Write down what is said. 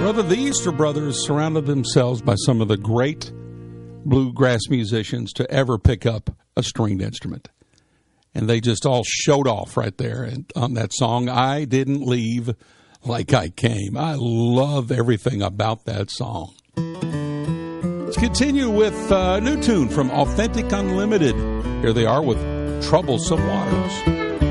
Brother, the Easter Brothers surrounded themselves by some of the great bluegrass musicians to ever pick up a stringed instrument. And they just all showed off right there on that song, I Didn't Leave Like I Came. I love everything about that song. Let's continue with a new tune from Authentic Unlimited. Here they are with Troublesome Waters.